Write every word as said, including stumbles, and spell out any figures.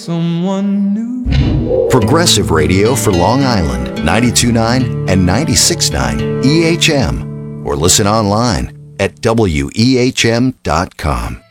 Someone new. Progressive Radio for Long Island, ninety-two point nine and ninety-six point nine E H M. Or listen online at W E H M dot com.